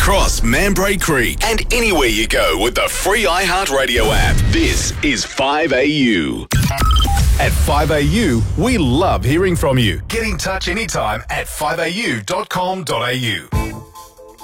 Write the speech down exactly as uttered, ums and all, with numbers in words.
across Mambray Creek and anywhere you go with the free iHeartRadio app. This is five A U. At five A U, we love hearing from you. Get in touch anytime at five a u dot com dot a u.